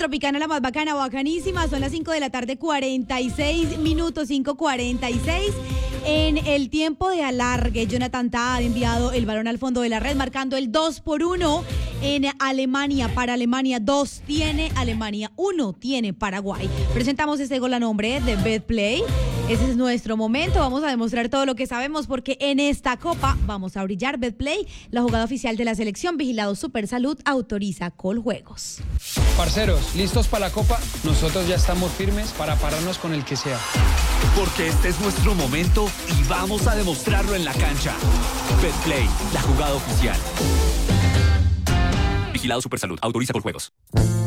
Tropicana, la más bacana, bacanísima. Son las 5 de la tarde, 46 minutos, 5:46. En el tiempo de alargue, Jonathan Tah ha enviado el balón al fondo de la red, marcando el 2-1 en Alemania. Para Alemania 2 tiene Alemania, 1 tiene Paraguay. Presentamos este gol a nombre de Betplay. Ese es nuestro momento. Vamos a demostrar todo lo que sabemos porque en esta copa vamos a brillar. Betplay, la jugada oficial de la selección, vigilado Supersalud, autoriza Coljuegos. Parceros, ¿listos para la copa? Nosotros ya estamos firmes para pararnos con el que sea. Porque este es nuestro momento y vamos a demostrarlo en la cancha. Betplay, la jugada oficial. Vigilado Supersalud, autoriza Coljuegos.